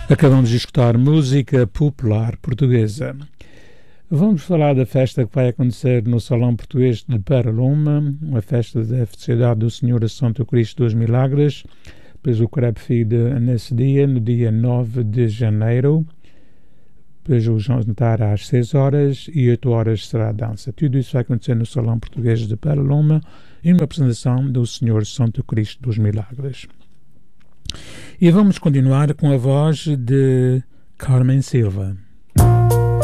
Acabamos de escutar música popular portuguesa. Vamos falar da festa que vai acontecer no Salão Português de Paraluma, uma festa da Festividade do Senhor Santo Cristo dos Milagres, depois o Crepfeed nesse dia, no dia 9 de janeiro, depois o jantar às 6 horas e 8 horas será a dança. Tudo isso vai acontecer no Salão Português de Paraluma, em uma apresentação do Senhor Santo Cristo dos Milagres. E vamos continuar com a voz de Carmen Silva.